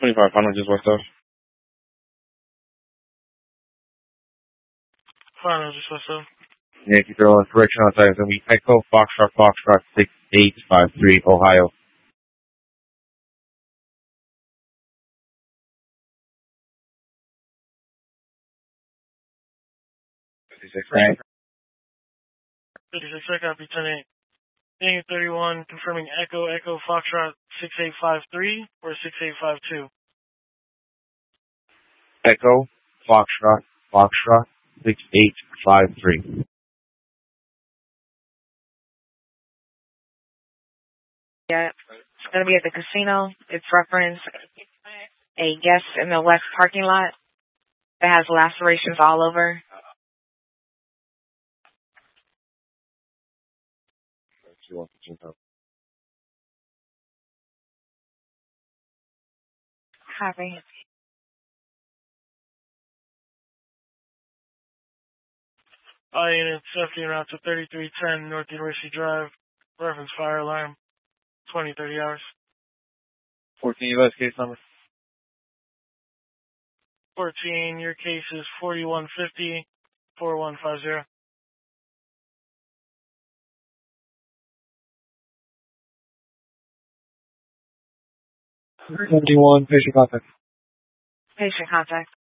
2500 just west of. Final, just west of. Yankee Thriller, correction on site is going to be Echo Foxtrot 6853, Ohio. Right. 56, I copy 10-8. Yankee 31, confirming Echo Foxtrot 6853 or 6852. Echo Foxtrot 6853. Yeah, it's going to be at the casino. It's referenced a guest in the west parking lot that has lacerations all over. Copy. Unit 17 route to 3310 North University Drive. Reference fire alarm. 20-30 hours. 14 U.S. case number. 14, your case is 4150-4150. 71, patient contact. Patient contact.